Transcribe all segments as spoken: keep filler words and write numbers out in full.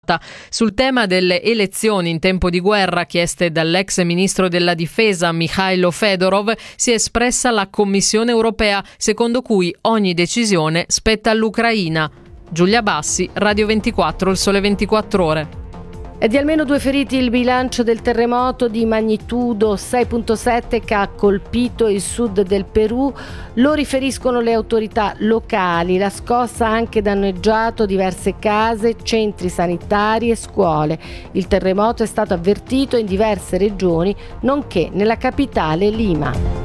lotta. Sul tema delle elezioni in tempo di guerra chieste dall'ex ministro della difesa Mikhailo Fedorov si è espressa la Commissione europea, secondo cui ogni decisione spetta all'Ucraina. Giulia Bassi, Radio ventiquattro, Il Sole ventiquattro Ore. È di almeno due feriti il bilancio del terremoto di magnitudo sei virgola sette che ha colpito il sud del Perù. Lo riferiscono le autorità locali. La scossa ha anche danneggiato diverse case, centri sanitari e scuole. Il terremoto è stato avvertito in diverse regioni, nonché nella capitale Lima.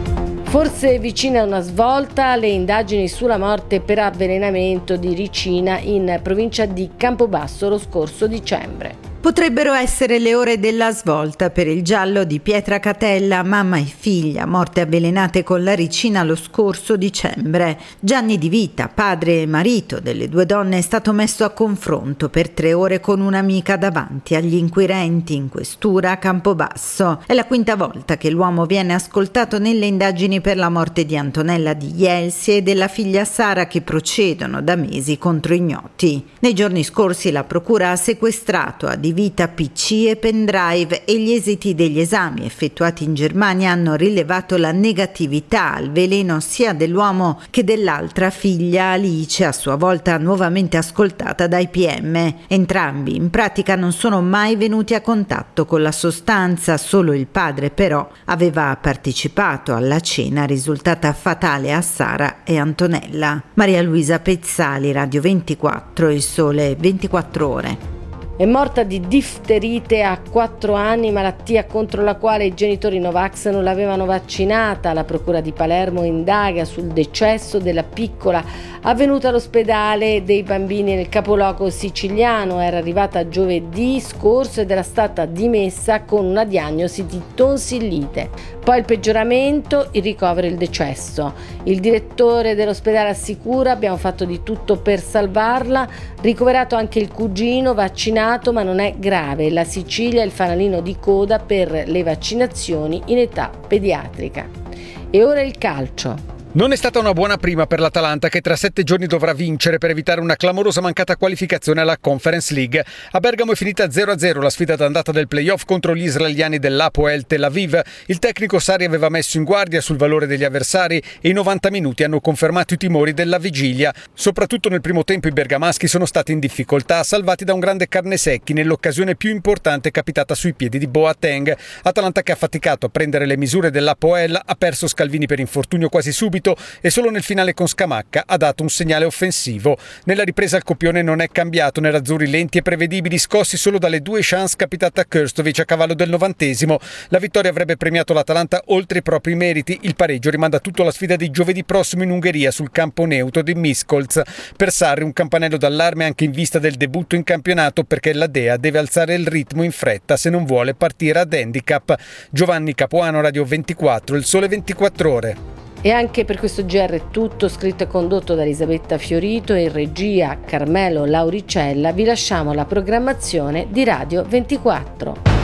Forse vicina a una svolta le indagini sulla morte per avvelenamento di Ricina in provincia di Campobasso lo scorso dicembre. Potrebbero essere le ore della svolta per il giallo di Pietracatella, mamma e figlia, morte avvelenate con la ricina lo scorso dicembre. Gianni Di Vita, padre e marito delle due donne, è stato messo a confronto per tre ore con un'amica davanti agli inquirenti in questura a Campobasso. È la quinta volta che l'uomo viene ascoltato nelle indagini per la morte di Antonella Di Jelsi e della figlia Sara, che procedono da mesi contro ignoti. Nei giorni scorsi la procura ha sequestrato a Di Vita P C e pendrive e gli esiti degli esami effettuati in Germania hanno rilevato la negatività al veleno sia dell'uomo che dell'altra figlia Alice, a sua volta nuovamente ascoltata dai P M. Entrambi in pratica non sono mai venuti a contatto con la sostanza, solo il padre però aveva partecipato alla cena risultata fatale a Sara e Antonella. Maria Luisa Pezzali, Radio ventiquattro, Il Sole ventiquattro Ore. È morta di difterite a quattro anni, malattia contro la quale i genitori Novax non l'avevano vaccinata. La procura di Palermo indaga sul decesso della piccola avvenuta all'ospedale dei bambini nel capoluogo siciliano. Era arrivata giovedì scorso ed era stata dimessa con una diagnosi di tonsillite. Poi il peggioramento, il ricovero e il decesso. Il direttore dell'ospedale assicura: abbiamo fatto di tutto per salvarla, ricoverato anche il cugino, vaccinato ma non è grave. La Sicilia è il fanalino di coda per le vaccinazioni in età pediatrica. E ora il calcio. Non è stata una buona prima per l'Atalanta, che tra sette giorni dovrà vincere per evitare una clamorosa mancata qualificazione alla Conference League. A Bergamo è finita zero a zero la sfida d'andata del playoff contro gli israeliani dell'Hapoel Tel Aviv. Il tecnico Sarri aveva messo in guardia sul valore degli avversari e i novanta minuti hanno confermato i timori della vigilia. Soprattutto nel primo tempo i bergamaschi sono stati in difficoltà, salvati da un grande Carnesecchi nell'occasione più importante capitata sui piedi di Boateng. Atalanta che ha faticato a prendere le misure dell'Hapoel, ha perso Scalvini per infortunio quasi subito e solo nel finale con Scamacca ha dato un segnale offensivo. Nella ripresa il copione non è cambiato, nerazzurri lenti e prevedibili, scossi solo dalle due chance capitate a Krstovic a cavallo del novantesimo. La vittoria avrebbe premiato l'Atalanta oltre i propri meriti. Il pareggio rimanda tutto alla sfida di giovedì prossimo in Ungheria sul campo neutro di Miskolc. Per Sarri un campanello d'allarme anche in vista del debutto in campionato, perché la Dea deve alzare il ritmo in fretta se non vuole partire ad handicap. Giovanni Capuano, Radio ventiquattro, Il Sole ventiquattro Ore. E anche per questo G R è tutto, scritto e condotto da Elisabetta Fiorito e in regia Carmelo Lauricella. Vi lasciamo la programmazione di Radio ventiquattro.